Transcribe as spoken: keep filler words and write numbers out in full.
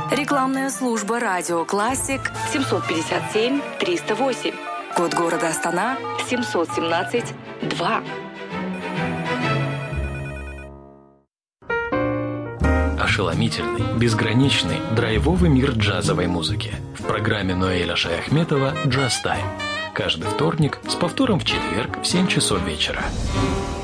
Рекламная служба «Радио Классик» семьсот пятьдесят семь триста восемь. Код города Астана семьсот семнадцать два. Ошеломительный, безграничный, драйвовый мир джазовой музыки. В программе Ноэля Шаяхметова «Джаз Тайм». Каждый вторник с повтором в четверг в семь часов вечера.